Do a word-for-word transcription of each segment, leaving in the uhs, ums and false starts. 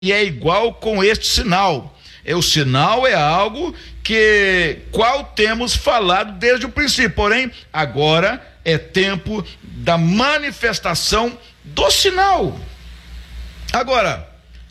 E é igual com este sinal. É, o sinal é algo que qual temos falado desde o princípio, porém agora é tempo da manifestação do sinal. Agora,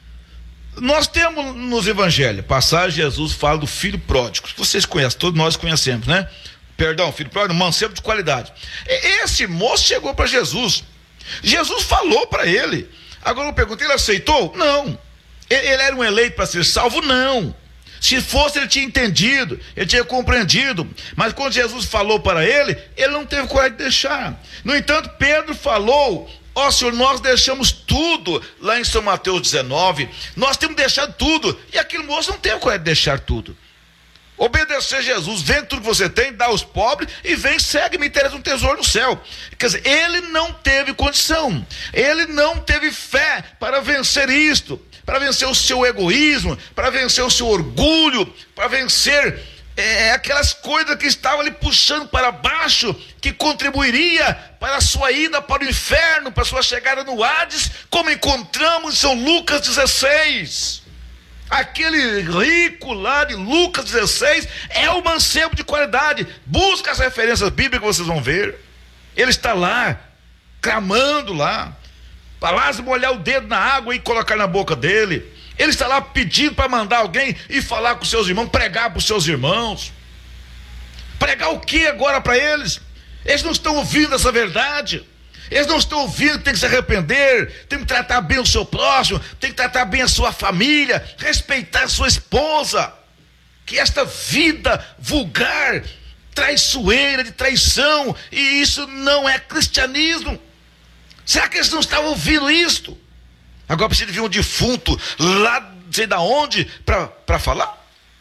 nós temos nos evangelhos passagem, Jesus fala do filho pródigo, que vocês conhecem, todos nós conhecemos, né? Perdão, filho pródigo, mancebo de qualidade. Esse moço chegou para Jesus, Jesus falou para ele. Agora eu perguntei, ele aceitou? Não. Ele era um eleito para ser salvo? Não. Se fosse, ele tinha entendido, ele tinha compreendido, mas quando Jesus falou para ele, ele não teve coragem de deixar. No entanto, Pedro falou: ó oh, Senhor, nós deixamos tudo, lá em São Mateus dezenove, nós temos deixado tudo, e aquele moço não teve coragem de deixar tudo. Obedecer Jesus, vende tudo que você tem, dá aos pobres, e vem, segue-me, e terás um tesouro no céu. Quer dizer, ele não teve condição, ele não teve fé para vencer isto, para vencer o seu egoísmo, para vencer o seu orgulho, para vencer é, aquelas coisas que estavam ali puxando para baixo, que contribuiria para a sua ida para o inferno, para a sua chegada no Hades, como encontramos em São Lucas dezesseis. Aquele rico lá de Lucas dezesseis é o mancebo de qualidade. Busca as referências bíblicas que vocês vão ver. Ele está lá, clamando lá, para Lázaro molhar o dedo na água e colocar na boca dele. Ele está lá pedindo para mandar alguém ir falar com seus irmãos, pregar para os seus irmãos. Pregar o que agora para eles? Eles não estão ouvindo essa verdade. Eles não estão ouvindo que tem que se arrepender, tem que tratar bem o seu próximo, tem que tratar bem a sua família, respeitar a sua esposa. Que esta vida vulgar, traiçoeira, de traição, e isso não é cristianismo. Será que eles não estavam ouvindo isto? Agora precisa vir um defunto lá, não sei da onde, para falar?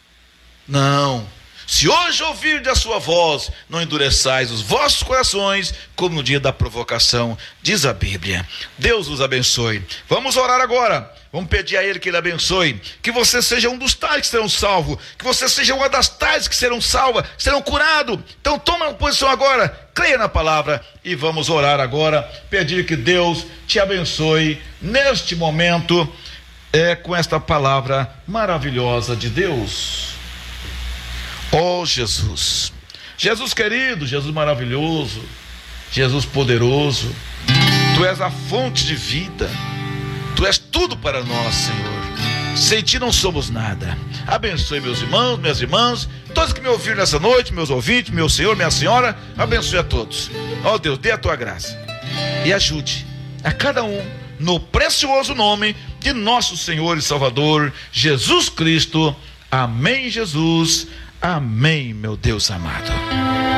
Não. Se hoje ouvirdes a sua voz, não endureçais os vossos corações, como no dia da provocação, diz a Bíblia. Deus os abençoe. Vamos orar agora. Vamos pedir a Ele que Ele abençoe. Que você seja um dos tais que serão salvos. Que você seja uma das tais que serão salvas, que serão curados. Então toma uma posição agora, creia na palavra e vamos orar agora. Pedir que Deus te abençoe neste momento, é, com esta palavra maravilhosa de Deus. Oh Jesus, Jesus querido, Jesus maravilhoso, Jesus poderoso, Tu és a fonte de vida, Tu és tudo para nós, Senhor. Sem Ti não somos nada. Abençoe meus irmãos, minhas irmãs, todos que me ouviram nessa noite, meus ouvintes, meu Senhor, minha Senhora, abençoe a todos. Ó Deus, dê a Tua graça e ajude a cada um no precioso nome de nosso Senhor e Salvador Jesus Cristo. Amém, Jesus. Amém, meu Deus amado.